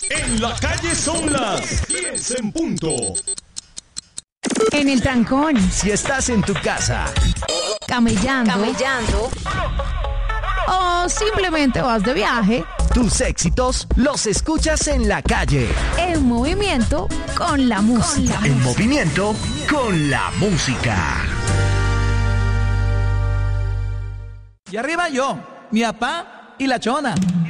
En la calle son las 10 en punto. En el trancón, Si estás en tu casa, camellando, o simplemente vas de viaje, tus éxitos los escuchas en la calle. en movimiento con la música. En movimiento con la música. Y arriba yo, mi papá y la chona.